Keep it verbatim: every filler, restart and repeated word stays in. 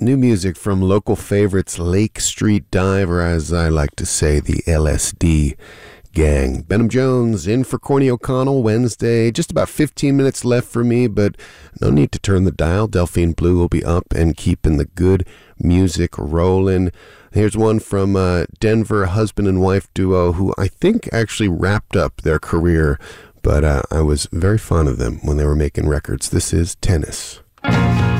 New music from local favorites Lake Street Dive, or as I like to say, the L S D Gang. Benham Jones in for Corny O'Connell Wednesday. Just about fifteen minutes left for me, but no need to turn the dial. Delphine Blue will be up and keeping the good music rolling. Here's one from uh, Denver husband and wife duo who I think actually wrapped up their career, but uh, I was very fond of them when they were making records. This is Tennis.